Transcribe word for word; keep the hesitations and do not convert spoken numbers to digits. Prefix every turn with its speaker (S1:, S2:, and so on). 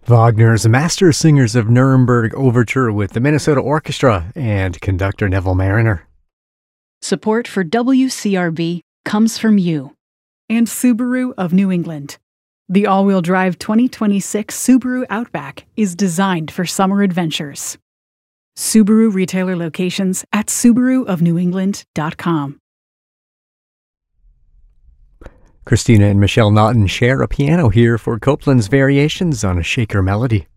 S1: Wagner's Master Singers of Nuremberg Overture with the Minnesota Orchestra and conductor Neville Mariner.
S2: Support for W C R B comes from you and Subaru of New England. The all-wheel drive twenty twenty-six Subaru Outback is designed for summer adventures. Subaru retailer locations at subaru of new england dot com.
S1: Christina and Michelle Naughton share a piano here for Copland's Variations on a Shaker Melody.